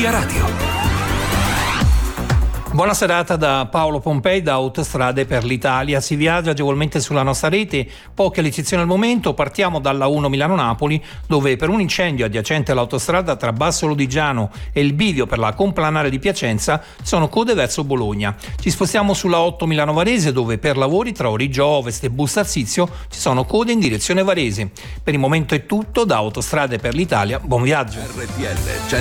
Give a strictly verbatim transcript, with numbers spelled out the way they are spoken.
Via Radio. Buona serata da Paolo Pompei da Autostrade per l'Italia. Si viaggia agevolmente sulla nostra rete, poche restrizioni al momento. Partiamo dalla uno Milano-Napoli, dove per un incendio adiacente all'autostrada tra Basso Lodigiano e il bivio per la Complanare di Piacenza sono code verso Bologna. Ci spostiamo sulla otto Milano-Varese, dove per lavori tra Origgio Ovest e Bustarsizio ci sono code in direzione Varese. Per il momento è tutto da Autostrade per l'Italia. Buon viaggio. R T L